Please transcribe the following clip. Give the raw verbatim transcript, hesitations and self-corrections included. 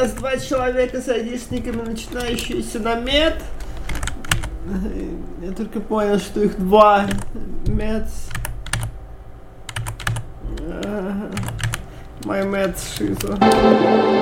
нас два человека с айдишниками, начинающиеся на мед. Я только понял, что их два. Мед. Мой мед шизо.